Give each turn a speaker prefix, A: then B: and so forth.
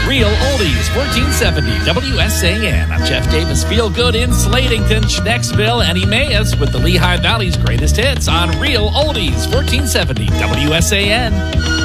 A: Real Oldies, 1470 WSAN. I'm Jeff Davis. Feel good in Slatington, Schnecksville, and Emmaus with the Lehigh Valley's greatest hits on Real Oldies, 1470 WSAN.